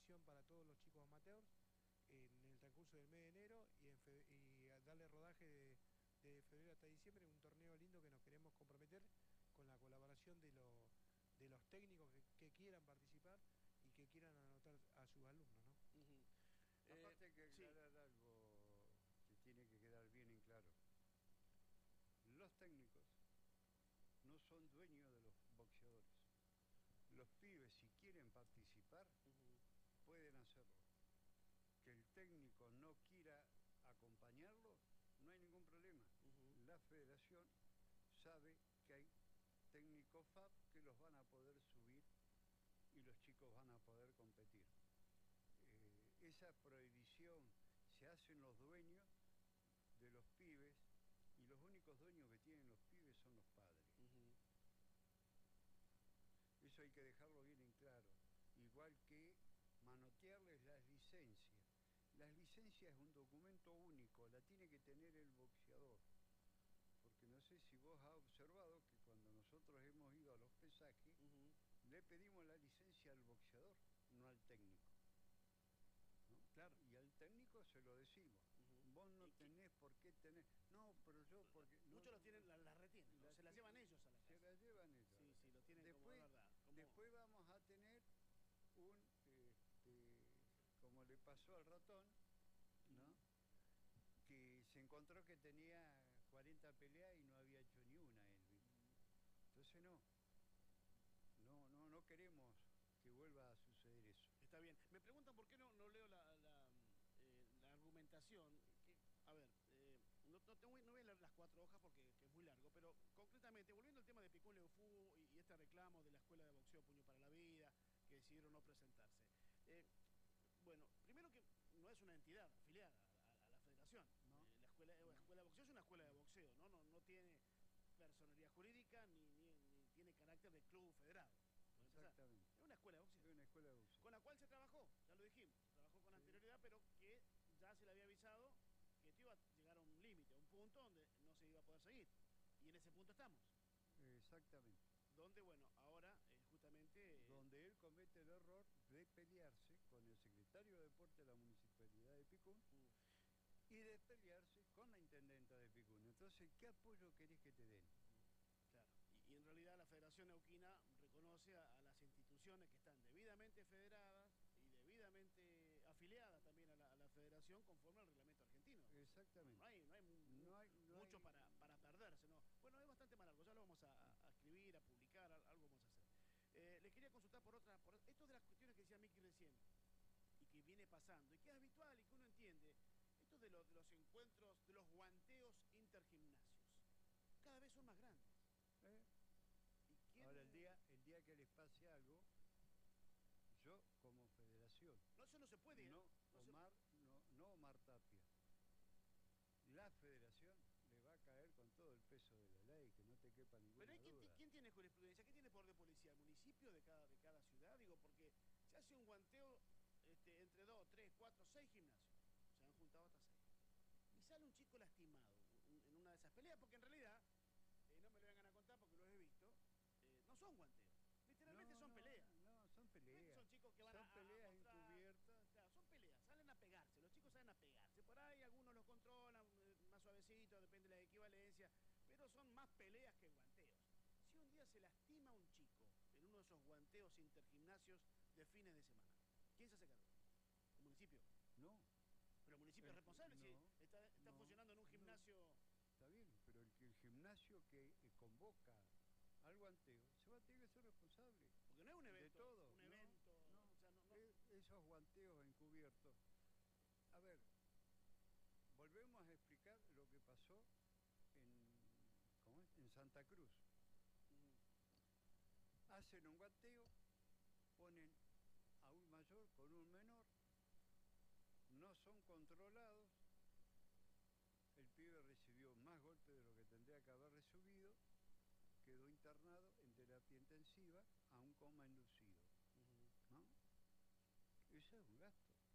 preparación para todos los chicos amateurs en el transcurso del mes de enero y a darle rodaje de febrero hasta diciembre, un torneo lindo que nos queremos comprometer con la colaboración de los técnicos que quieran participar y que quieran anotar a sus alumnos, ¿no? Ujú. Aparte hay que Sí. aclarar algo que tiene que quedar bien en claro. Los técnicos no son dueños de los boxeadores. Los pibes, si quieren participar, pueden hacerlo. Que el técnico no quiera acompañarlo, no hay ningún problema. La federación sabe que hay técnicos FAB que los van a poder subir y los chicos van a poder competir. Esa prohibición se hacen los dueños de los pibes y los únicos dueños que tienen los pibes son los padres. Eso hay que dejarlo bien en claro. Igual que manotearles las licencias. Las licencias es un documento único, la tiene que tener el boxeador. Porque no sé si vos has observado que cuando nosotros hemos ido a los pesajes, le pedimos la licencia al boxeador, no al técnico. ¿No? Claro. Y al técnico se lo decimos. Vos no tenés por qué tener... No, pero yo porque... Muchos los tienen, las retienen, ¿no? Se las llevan ellos a la casa. Se las llevan ellos. Sí, sí, lo tienen después, como verdad. Después vamos a tener un... como le pasó al ratón, ¿no? Que se encontró que tenía 40 peleas y no había hecho ni una él. Entonces no queremos que vuelva a suceder eso. Está bien. Me preguntan por qué no leo la argumentación. A ver, no voy a leer las 4 hojas porque es muy largo, pero concretamente, volviendo al tema de Picún Leufú y este reclamo de la Escuela de Boxeo Puño para la Vida, que decidieron no presentarse. Bueno, primero que no es una entidad afiliada a la federación. ¿No? La escuela de boxeo es una escuela de boxeo, no tiene personalidad jurídica ni tiene carácter de club federado. Exactamente. Es una escuela de boxeo. Es una escuela de boxeo. Con la cual se trabajó, ya lo dijimos, trabajó con anterioridad, pero que ya se le había avisado que esto iba a llegar a un límite, a un punto donde no se iba a poder seguir. Y en ese punto estamos. Exactamente. Donde, bueno, ahora justamente... donde él comete el error de pelearse con el secretario de Deporte de la Municipalidad de Picún y de pelearse con la intendenta de Picún. Entonces, ¿qué apoyo querés que te den? Claro, y en realidad la Federación Neuquina reconoce a las instituciones que están debidamente federadas y debidamente afiliadas también a la Federación conforme al reglamento argentino. Exactamente. No hay mucho para perderse, ¿no? Bueno, es bastante más largo, ya lo vamos a escribir, a publicar, algo vamos a hacer. Les quería consultar por esto de las cuestiones que decía Miki recién y que viene pasando y que es habitual y que uno entiende, esto de los encuentros, de los guanteos intergimnasios, cada vez son más grandes. Ahora, el día que les pase algo, yo como federación... No, eso no se puede. No Omar Tapia. La federación le va a caer con todo el peso de la ley, que no te quepa ninguna Pero duda. ¿quién tiene jurisprudencia? ¿Quién tiene poder de policía? ¿El municipio de cada ciudad? Digo, porque se hace un guanteo entre 2, 3, 4, 6 gimnasios. Se han juntado hasta 6. Y sale un chico lastimado en una de esas peleas, porque en realidad, no me lo vengan a contar porque lo he visto, no son guanteos. Literalmente son peleas. No, son peleas. Son chicos que van son peleas encubiertas. Claro, son peleas, salen a pegarse. Los chicos salen a pegarse. Por ahí algunos los controlan más suavecito, depende de la equivalencia. Pero son más peleas que guanteos. Si un día se lastima un chico en uno de esos guanteos intergimnasios de fines de semana, ¿quién se hace cargo? ¿El municipio? No. Pero el municipio es responsable no, si está funcionando en un gimnasio. Está bien, pero el gimnasio que convoca al guanteo se va a tener que ser responsable. Porque no es un evento. De todo. Un evento. O sea, esos guanteos encubiertos. A ver, volvemos a explicar lo que pasó en Santa Cruz. Hacen un guanteo, ponen a un mayor con un menor, no son controlados, el pibe recibió más golpes de lo que tendría que haber recibido, quedó internado en terapia intensiva a un coma inducido. ¿No? Eso es un gasto.